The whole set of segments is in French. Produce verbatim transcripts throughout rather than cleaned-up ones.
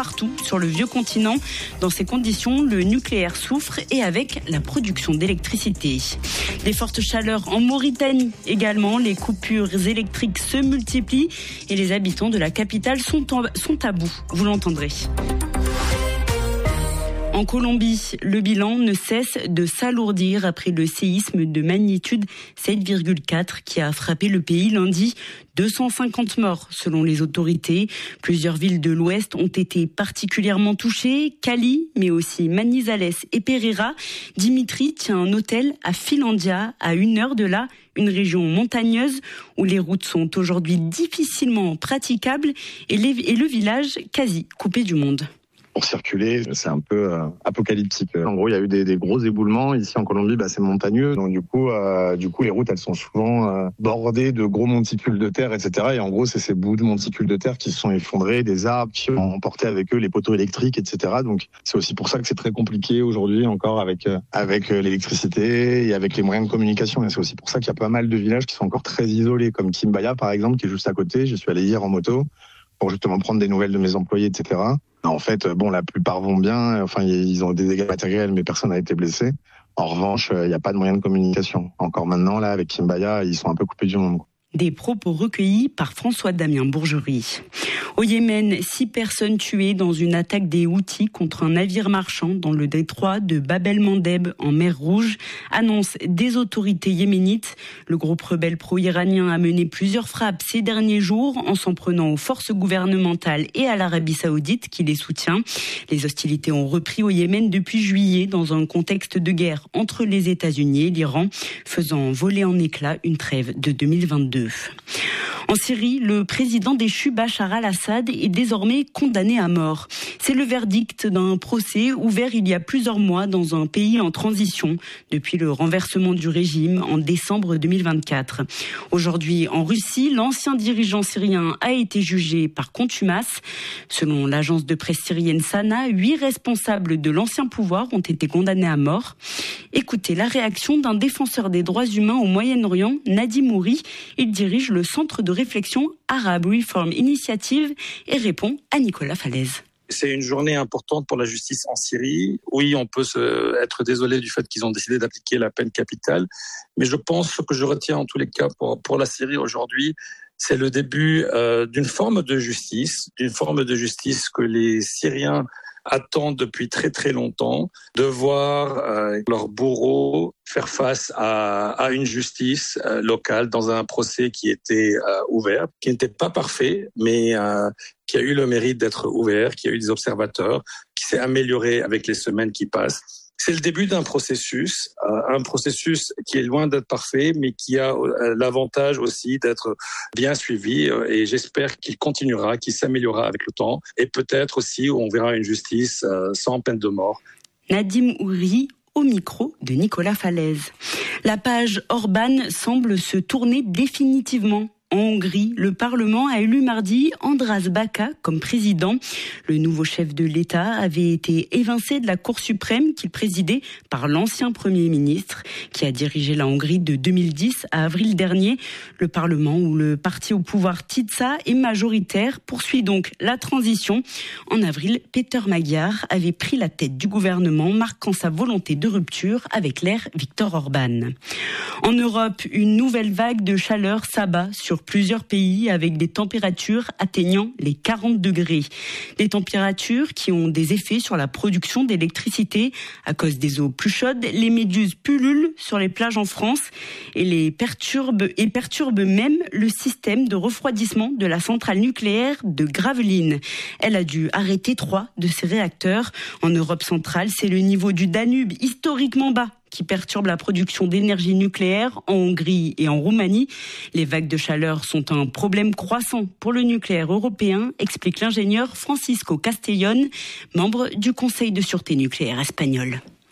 partout sur le vieux continent. Dans ces conditions, le nucléaire souffre et avec la production d'électricité. Des fortes chaleurs en Mauritanie également. Les coupures électriques se multiplient et les habitants de la capitale sont, en, sont à bout. Vous l'entendrez. En Colombie, le bilan ne cesse de s'alourdir après le séisme de magnitude sept virgule quatre qui a frappé le pays lundi. deux cent cinquante morts selon les autorités. Plusieurs villes de l'Ouest ont été particulièrement touchées. Cali, mais aussi Manizales et Pereira. Dimitri tient un hôtel à Finlandia, à une heure de là. Une région montagneuse où les routes sont aujourd'hui difficilement praticables et, les, et le village quasi coupé du monde. Pour circuler, c'est un peu euh, apocalyptique. En gros, il y a eu des, des gros éboulements. Ici, en Colombie, bah, c'est montagneux. Donc, du coup, euh, du coup, les routes, elles sont souvent euh, bordées de gros monticules de terre, et cetera. Et en gros, c'est ces bouts de monticules de terre qui se sont effondrés, des arbres qui ont emporté avec eux les poteaux électriques, et cetera. Donc, c'est aussi pour ça que c'est très compliqué aujourd'hui encore avec euh, avec l'électricité et avec les moyens de communication. Et c'est aussi pour ça qu'il y a pas mal de villages qui sont encore très isolés, comme Quimbaya, par exemple, qui est juste à côté. Je suis allé hier en moto pour justement prendre des nouvelles de mes employés, et cetera. En fait, bon, la plupart vont bien. Enfin, ils ont des dégâts matériels, mais personne n'a été blessé. En revanche, il n'y a pas de moyen de communication. Encore maintenant, là, avec Quimbaya, ils sont un peu coupés du monde. Des propos recueillis par François-Damien Bourgerie. Au Yémen, six personnes tuées dans une attaque des Houthis contre un navire marchand dans le détroit de Bab el-Mandeb en mer Rouge, annonce des autorités yéménites. Le groupe rebelle pro-iranien a mené plusieurs frappes ces derniers jours en s'en prenant aux forces gouvernementales et à l'Arabie saoudite qui les soutient. Les hostilités ont repris au Yémen depuis juillet dans un contexte de guerre entre les États-Unis et l'Iran, faisant voler en éclats une trêve de deux mille vingt-deux. En Syrie, le président déchu Bachar al-Assad est désormais condamné à mort. C'est le verdict d'un procès ouvert il y a plusieurs mois dans un pays en transition depuis le renversement du régime en décembre deux mille vingt-quatre. Aujourd'hui, en Russie, l'ancien dirigeant syrien a été jugé par contumace. Selon l'agence de presse syrienne Sana, huit responsables de l'ancien pouvoir ont été condamnés à mort. Écoutez la réaction d'un défenseur des droits humains au Moyen-Orient, Nadim Mouri. Il dirige le centre de réflexion Arab Reform Initiative et répond à Nicolas Falaise. C'est une journée importante pour la justice en Syrie. Oui, on peut se, être désolé du fait qu'ils ont décidé d'appliquer la peine capitale, mais je pense ce que je retiens en tous les cas pour, pour la Syrie aujourd'hui, c'est le début euh, d'une forme de justice, d'une forme de justice que les Syriens attendent depuis très très longtemps, de voir euh, leurs bourreaux faire face à, à une justice euh, locale dans un procès qui était euh, ouvert, qui n'était pas parfait, mais euh, qui a eu le mérite d'être ouvert, qui a eu des observateurs, qui s'est amélioré avec les semaines qui passent. C'est le début d'un processus, euh, un processus qui est loin d'être parfait, mais qui a euh, l'avantage aussi d'être bien suivi. Euh, et j'espère qu'il continuera, qu'il s'améliorera avec le temps. Et peut-être aussi, on verra une justice euh, sans peine de mort. Nadim Mouri, au micro de Nicolas Falaise. La page Orban semble se tourner définitivement. En Hongrie, le Parlement a élu mardi András Baka comme président. Le nouveau chef de l'État avait été évincé de la Cour suprême qu'il présidait par l'ancien Premier ministre qui a dirigé la Hongrie de deux mille dix à avril dernier. Le Parlement, où le parti au pouvoir Tisza est majoritaire, poursuit donc la transition. En avril, Péter Magyar avait pris la tête du gouvernement, marquant sa volonté de rupture avec l'ère Viktor Orban. En Europe, une nouvelle vague de chaleur s'abat sur plusieurs pays avec des températures atteignant les quarante degrés. Des températures qui ont des effets sur la production d'électricité. À cause des eaux plus chaudes, les méduses pullulent sur les plages en France et les perturbent, et perturbent même le système de refroidissement de la centrale nucléaire de Gravelines. Elle a dû arrêter trois de ses réacteurs. En Europe centrale, c'est le niveau du Danube historiquement bas qui perturbe la production d'énergie nucléaire en Hongrie et en Roumanie. Les vagues de chaleur sont un problème croissant pour le nucléaire européen, explique l'ingénieur Francisco Castellón, membre du Conseil de sûreté nucléaire espagnol.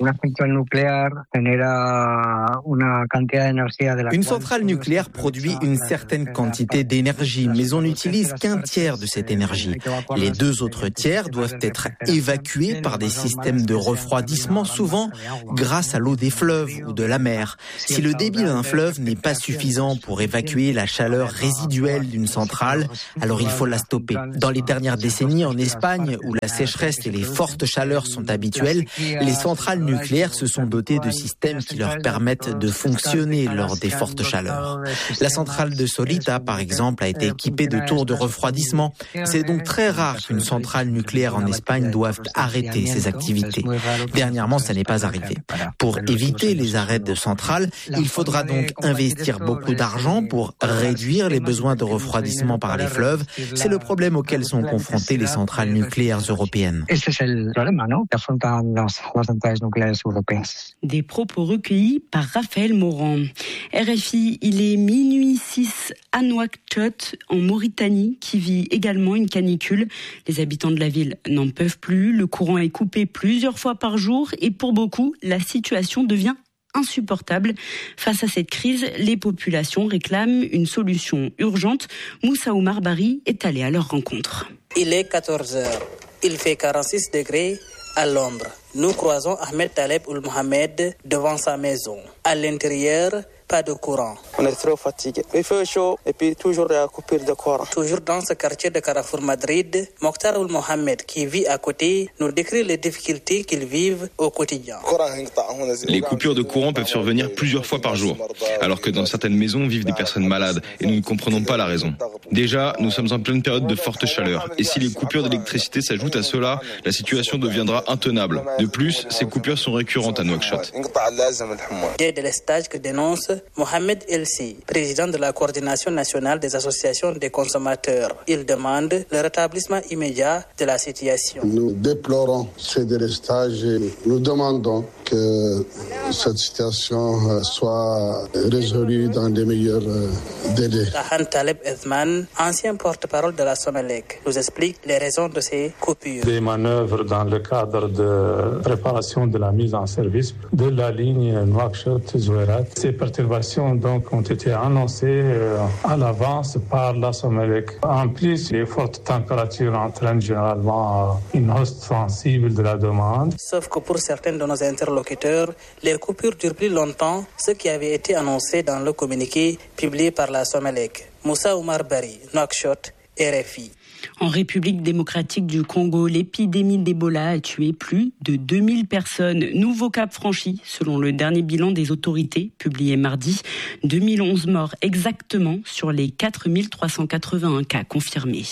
Une centrale nucléaire produit une certaine quantité d'énergie, mais on n'utilise qu'un tiers de cette énergie. Les deux autres tiers doivent être évacués par des systèmes de refroidissement, souvent grâce à l'eau des fleuves ou de la mer. Si le débit d'un fleuve n'est pas suffisant pour évacuer la chaleur résiduelle d'une centrale, alors il faut la stopper. Dans les dernières décennies, en Espagne, où la sécheresse et les fortes chaleurs sont habituelles, les centrales nucléaires se sont dotées de systèmes qui leur permettent de fonctionner lors des fortes chaleurs. La centrale de Solita, par exemple, a été équipée de tours de refroidissement. C'est donc très rare qu'une centrale nucléaire en Espagne doive arrêter ses activités. Dernièrement, ça n'est pas arrivé. Pour éviter les arrêts de centrales, il faudra donc investir beaucoup d'argent pour réduire les besoins de refroidissement par les fleuves. C'est le problème auquel sont confrontées les centrales nucléaires européennes. Des propos recueillis par Raphaël Morand. R F I, il est minuit six à Nouakchott, en Mauritanie, qui vit également une canicule. Les habitants de la ville n'en peuvent plus. Le courant est coupé plusieurs fois par jour et pour beaucoup, la situation devient insupportable. Face à cette crise, les populations réclament une solution urgente. Moussa Oumar Bari est allé à leur rencontre. Il est quatorze heures. Il fait quarante-six degrés à l'ombre. Nous croisons Ahmed Taleb Ould Mohamed devant sa maison. À l'intérieur, pas de courant. On est trop fatigué. Il fait chaud et puis toujours la coupure de courant. Toujours dans ce quartier de Carrefour Madrid, Mokhtar Ould Mohamed, qui vit à côté, nous décrit les difficultés qu'ils vivent au quotidien. Les coupures de courant peuvent survenir plusieurs fois par jour, alors que dans certaines maisons vivent des personnes malades et nous ne comprenons pas la raison. Déjà, nous sommes en pleine période de forte chaleur et si les coupures d'électricité s'ajoutent à cela, la situation deviendra intenable. De plus, ces coupures sont récurrentes à Nouakchott. Dès le stage que dénonce Mohamed Elsi, président de la coordination nationale des associations des consommateurs. Il demande le rétablissement immédiat de la situation. Nous déplorons ce délestage et nous demandons que cette situation soit résolue dans les meilleurs délais. Tahan Taleb Ethman, ancien porte-parole de la Somelec, nous explique les raisons de ces coupures. Des manœuvres dans le cadre de préparation de la mise en service de la ligne Nouakchott-Zouérat. Ces perturbations donc ont été annoncées à l'avance par la Somelec. En plus, les fortes températures entraînent généralement une hausse sensible de la demande. Sauf que pour certains de nos interlocuteurs, les coupures durent plus longtemps, ce qui avait été annoncé dans le communiqué publié par la Somelec. Moussa Oumar Bari, Nouakchott, R F I. En République démocratique du Congo, l'épidémie d'Ebola a tué plus de deux mille personnes. Nouveau cap franchi, selon le dernier bilan des autorités, publié mardi. deux mille onze morts exactement sur les quatre mille trois cent quatre-vingt-un cas confirmés.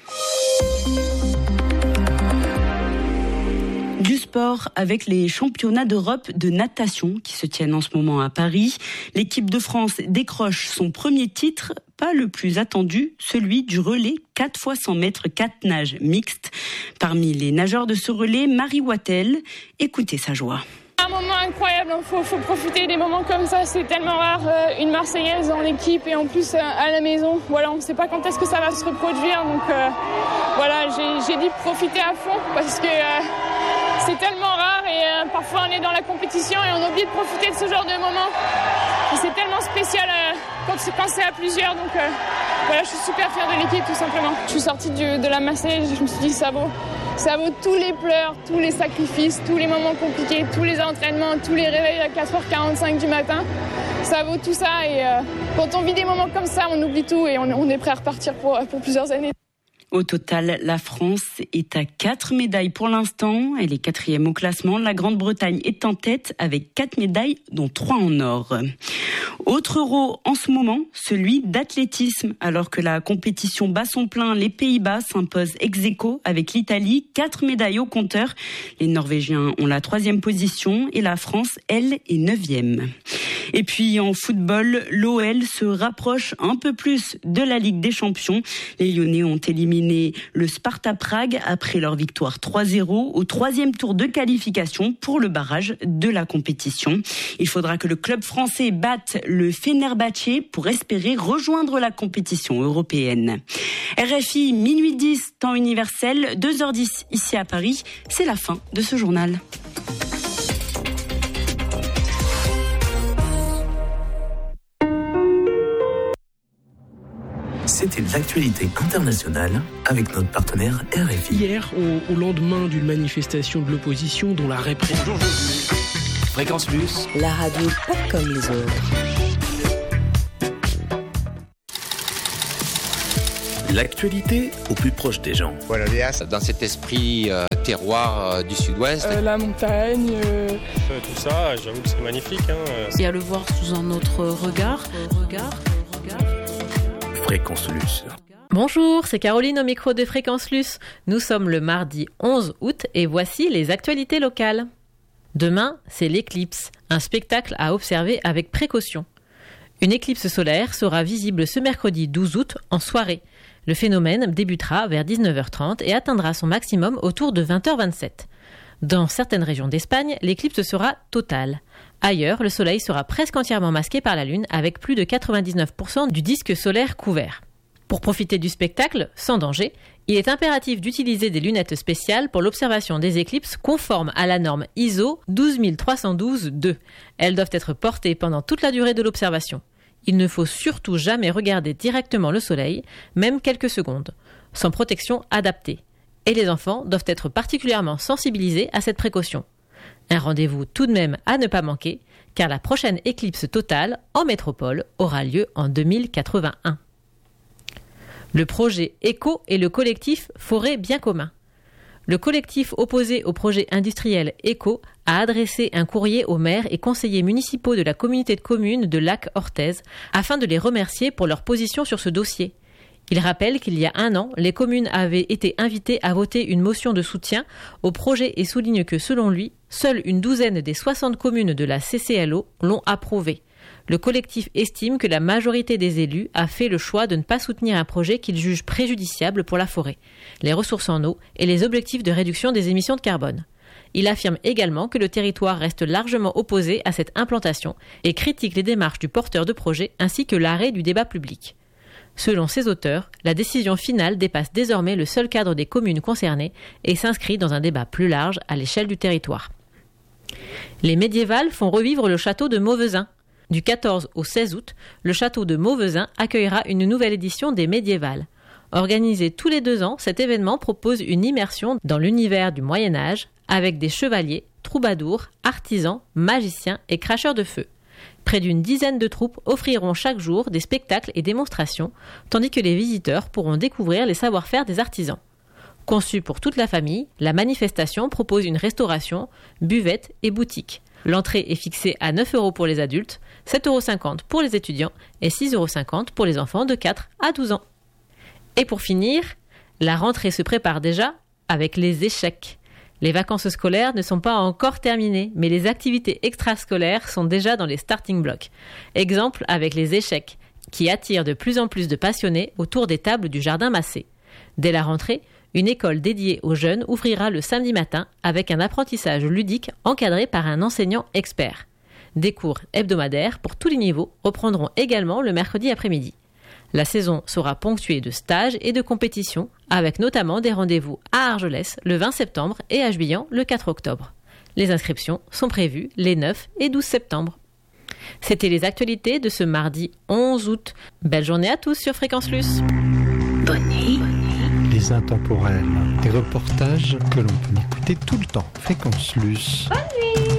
Du sport avec les championnats d'Europe de natation qui se tiennent en ce moment à Paris. L'équipe de France décroche son premier titre, pas le plus attendu, celui du relais quatre fois cent mètres quatre nages mixte. Parmi les nageurs de ce relais, Marie Wattel, écoutez sa joie. Un moment incroyable, il faut, faut profiter des moments comme ça, c'est tellement rare, euh, une Marseillaise en équipe et en plus euh, à la maison. Voilà, on ne sait pas quand est-ce que ça va se reproduire, donc euh, voilà, j'ai, j'ai dit profiter à fond parce que euh, c'est tellement rare et euh, parfois on est dans la compétition et on oublie de profiter de ce genre de moment. Et c'est tellement spécial euh, quand, c'est, quand c'est à plusieurs, donc euh, voilà, je suis super fière de l'équipe tout simplement. Je suis sortie du, de la Marseillaise, je me suis dit ça vaut. Ça vaut tous les pleurs, tous les sacrifices, tous les moments compliqués, tous les entraînements, tous les réveils à quatre heures quarante-cinq du matin. Ça vaut tout ça et euh, quand on vit des moments comme ça, on oublie tout et on, on est prêt à repartir pour, pour plusieurs années. Au total, la France est à quatre médailles pour l'instant. Elle est quatrième au classement. La Grande-Bretagne est en tête avec quatre médailles, dont trois en or. Autre euro en ce moment, celui d'athlétisme. Alors que la compétition bat son plein, les Pays-Bas s'imposent ex aequo avec l'Italie. Quatre médailles au compteur. Les Norvégiens ont la troisième position et la France, elle, est neuvième. Et puis en football, l'O L se rapproche un peu plus de la Ligue des Champions. Les Lyonnais ont éliminé le Sparta Prague après leur victoire trois zéro au troisième tour de qualification pour le barrage de la compétition. Il faudra que le club français batte le Fenerbahçe pour espérer rejoindre la compétition européenne. R F I, minuit dix, temps universel, deux heures dix ici à Paris. C'est la fin de ce journal. les actualités internationales avec notre partenaire R F I. Hier, au, au lendemain d'une manifestation de l'opposition dont la répression... Fréquence Plus, la radio pas comme les autres. L'actualité au plus proche des gens. Voilà, dans cet esprit euh, terroir euh, du sud-ouest. Euh, la montagne. Euh... Euh, tout ça, j'avoue que c'est magnifique. Hein. Et à le voir sous un autre regard. regard, regard. Fréquence Luce. Bonjour, c'est Caroline au micro de Fréquence Luce. Nous sommes le mardi onze août et voici les actualités locales. Demain, c'est l'éclipse, un spectacle à observer avec précaution. Une éclipse solaire sera visible ce mercredi douze août en soirée. Le phénomène débutera vers dix-neuf heures trente et atteindra son maximum autour de vingt heures vingt-sept. Dans certaines régions d'Espagne, l'éclipse sera totale. Ailleurs, le soleil sera presque entièrement masqué par la lune avec plus de quatre-vingt-dix-neuf pour cent du disque solaire couvert. Pour profiter du spectacle, sans danger, il est impératif d'utiliser des lunettes spéciales pour l'observation des éclipses conformes à la norme I S O douze mille trois cent douze deux. Elles doivent être portées pendant toute la durée de l'observation. Il ne faut surtout jamais regarder directement le soleil, même quelques secondes, sans protection adaptée. Et les enfants doivent être particulièrement sensibilisés à cette précaution. Un rendez-vous tout de même à ne pas manquer, car la prochaine éclipse totale en métropole aura lieu en deux mille quatre-vingt-un. Le projet Éco et le collectif Forêt Bien Commun. Le collectif opposé au projet industriel Éco a adressé un courrier aux maires et conseillers municipaux de la communauté de communes de Lac-Orthez afin de les remercier pour leur position sur ce dossier. Il rappelle qu'il y a un an, les communes avaient été invitées à voter une motion de soutien au projet et souligne que, selon lui, seule une douzaine des soixante communes de la C C L O l'ont approuvé. Le collectif estime que la majorité des élus a fait le choix de ne pas soutenir un projet qu'il juge préjudiciable pour la forêt, les ressources en eau et les objectifs de réduction des émissions de carbone. Il affirme également que le territoire reste largement opposé à cette implantation et critique les démarches du porteur de projet ainsi que l'arrêt du débat public. Selon ses auteurs, la décision finale dépasse désormais le seul cadre des communes concernées et s'inscrit dans un débat plus large à l'échelle du territoire. Les médiévales font revivre le château de Mauvezin. Du quatorze au seize août, le château de Mauvezin accueillera une nouvelle édition des médiévales. Organisé tous les deux ans, cet événement propose une immersion dans l'univers du Moyen-Âge avec des chevaliers, troubadours, artisans, magiciens et cracheurs de feu. Près d'une dizaine de troupes offriront chaque jour des spectacles et démonstrations, tandis que les visiteurs pourront découvrir les savoir-faire des artisans. Conçue pour toute la famille, la manifestation propose une restauration, buvette et boutique. L'entrée est fixée à neuf euros pour les adultes, sept euros cinquante pour les étudiants et six euros cinquante pour les enfants de quatre à douze ans. Et pour finir, la rentrée se prépare déjà avec les échecs. Les vacances scolaires ne sont pas encore terminées, mais les activités extrascolaires sont déjà dans les starting blocks. Exemple avec les échecs, qui attirent de plus en plus de passionnés autour des tables du Jardin Massé. Dès la rentrée, une école dédiée aux jeunes ouvrira le samedi matin avec un apprentissage ludique encadré par un enseignant expert. Des cours hebdomadaires pour tous les niveaux reprendront également le mercredi après-midi. La saison sera ponctuée de stages et de compétitions, avec notamment des rendez-vous à Argelès le vingt septembre et à Juillan le quatre octobre. Les inscriptions sont prévues les neuf et douze septembre. C'était les actualités de ce mardi onze août. Belle journée à tous sur Fréquence Luce. Bonne nuit. Les intemporels, des reportages que l'on peut écouter tout le temps. Fréquence Luce. Bonne nuit.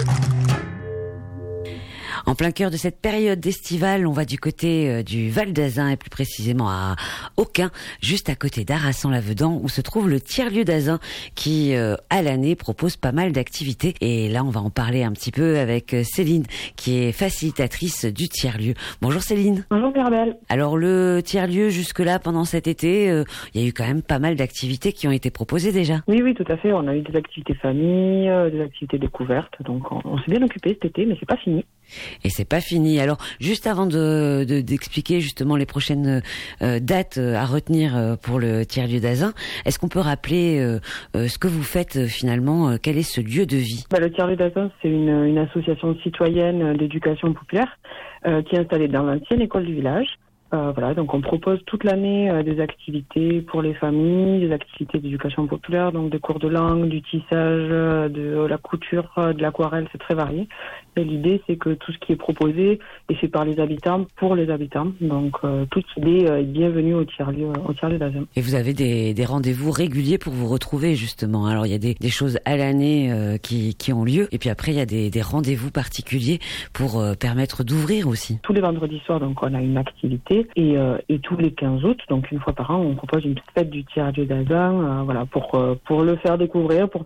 En plein cœur de cette période estivale, on va du côté euh, du Val d'Azun et plus précisément à Aucun, juste à côté d'Arassan-Lavedan où se trouve le tiers-lieu d'Azun qui, euh, à l'année, propose pas mal d'activités. Et là, on va en parler un petit peu avec Céline qui est facilitatrice du tiers-lieu. Bonjour Céline. Bonjour Mirabelle. Alors le tiers-lieu, jusque-là, pendant cet été, euh, il y a eu quand même pas mal d'activités qui ont été proposées déjà. Oui, oui, tout à fait. On a eu des activités famille, euh, des activités découvertes. Donc on, on s'est bien occupé cet été, mais c'est pas fini. Et c'est pas fini. Alors, juste avant de, de d'expliquer justement les prochaines euh, dates à retenir pour le tiers-lieu d'Azun, est-ce qu'on peut rappeler euh, euh, ce que vous faites euh, finalement euh, Quel est ce lieu de vie? Bah, le tiers-lieu d'Azun, c'est une, une association citoyenne d'éducation populaire euh, qui est installée dans l'ancienne école du village. Euh, voilà, donc on propose toute l'année euh, des activités pour les familles, des activités d'éducation populaire, donc des cours de langue, du tissage, euh, de la couture, euh, de l'aquarelle, c'est très varié. Et l'idée, c'est que tout ce qui est proposé est fait par les habitants pour les habitants. Donc, euh, toute idée est bienvenue au tiers-lieu, au tiers-lieu d'Azun. Et vous avez des, des rendez-vous réguliers pour vous retrouver, justement. Alors, il y a des, des choses à l'année euh, qui, qui ont lieu. Et puis après, il y a des, des rendez-vous particuliers pour euh, permettre d'ouvrir aussi. Tous les vendredis soirs, donc, on a une activité. Et, euh, et tous les quinze août, donc une fois par an, on propose une fête du tiers-lieu d'Azun, euh, voilà, pour, euh, pour le faire découvrir, pour